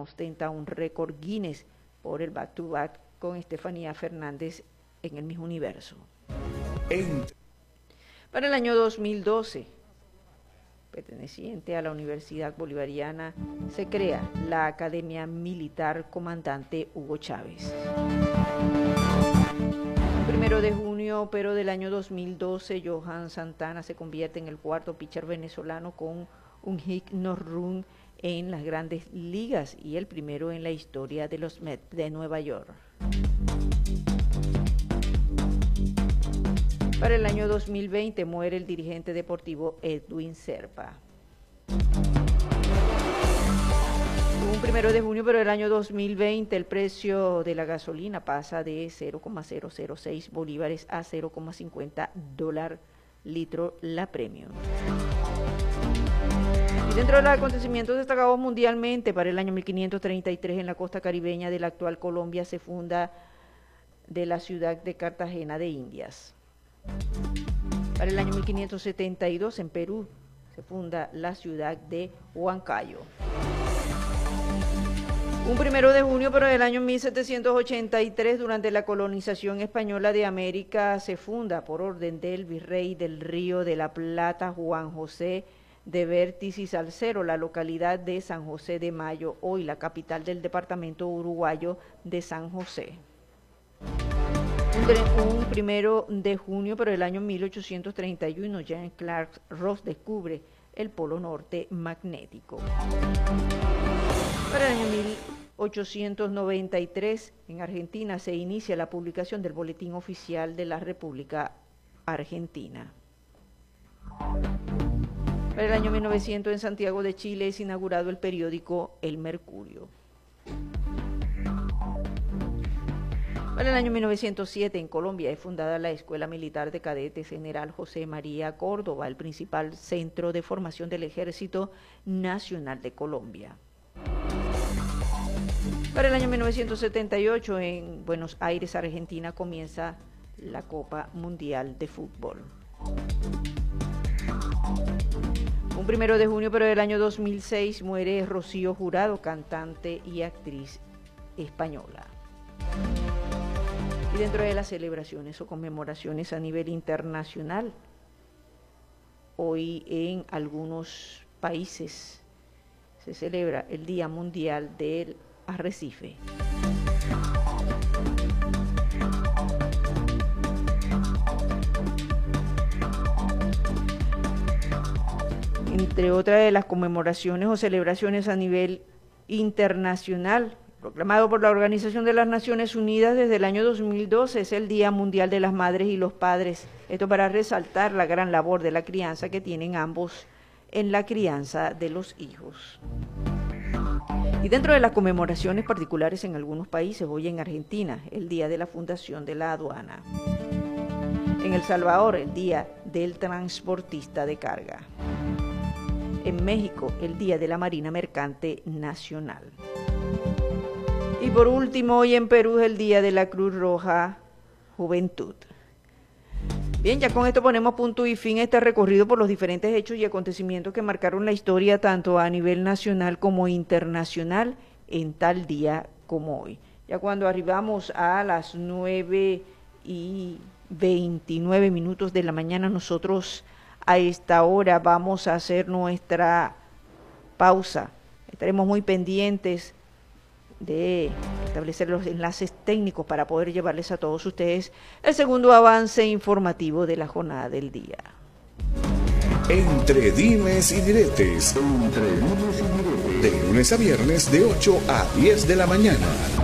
ostenta un récord Guinness por el back-to-back con Estefanía Fernández en el Miss Universo. Para el año 2012, perteneciente a la Universidad Bolivariana, se crea la Academia Militar Comandante Hugo Chávez. El 1 de junio, pero del año 2012, Johan Santana se convierte en el cuarto pitcher venezolano con un hit no run en las grandes ligas y el primero en la historia de los Mets de Nueva York. Para el año 2020 muere el dirigente deportivo Edwin Serpa. Un 1 de junio, pero del año 2020, el precio de la gasolina pasa de 0,006 bolívares a 0,50 dólar litro la premium. Y dentro de los acontecimientos destacados mundialmente, para el año 1533 en la costa caribeña de la actual Colombia se funda de la ciudad de Cartagena de Indias. Para el año 1572 en Perú se funda la ciudad de Huancayo. Un 1 de junio, pero del año 1783, durante la colonización española de América, se funda por orden del virrey del Río de la Plata, Juan José de Vértiz y Salcero, la localidad de San José de Mayo, hoy la capital del departamento uruguayo de San José. Un 1 de junio, pero del año 1831, Jean Clark Ross descubre el polo norte magnético. Para el año 1893, en Argentina, se inicia la publicación del Boletín Oficial de la República Argentina. Para el año 1900, en Santiago de Chile, es inaugurado el periódico El Mercurio. Para el año 1907, en Colombia, es fundada la Escuela Militar de Cadetes General José María Córdoba, el principal centro de formación del Ejército Nacional de Colombia. Para el año 1978, en Buenos Aires, Argentina, comienza la Copa Mundial de Fútbol. Un 1 de junio, pero del año 2006, muere Rocío Jurado, cantante y actriz española. Y dentro de las celebraciones o conmemoraciones a nivel internacional, hoy en algunos países se celebra el Día Mundial del Arrecife. Entre otras de las conmemoraciones o celebraciones a nivel internacional, proclamado por la Organización de las Naciones Unidas desde el año 2012, es el Día Mundial de las Madres y los Padres. Esto para resaltar la gran labor de la crianza que tienen ambos en la crianza de los hijos. Y dentro de las conmemoraciones particulares en algunos países, hoy en Argentina, el Día de la Fundación de la Aduana. En El Salvador, el Día del Transportista de Carga. En México, el Día de la Marina Mercante Nacional. Y por último, hoy en Perú es el Día de la Cruz Roja Juventud. Bien, ya con esto ponemos punto y fin a este recorrido por los diferentes hechos y acontecimientos que marcaron la historia tanto a nivel nacional como internacional en tal día como hoy. Ya cuando arribamos a las 9:29 de la mañana, nosotros a esta hora vamos a hacer nuestra pausa. Estaremos muy pendientes de establecer los enlaces técnicos para poder llevarles a todos ustedes el segundo avance informativo de la jornada del día. Entre dimes y diretes, de lunes a viernes de 8 a 10 de la mañana.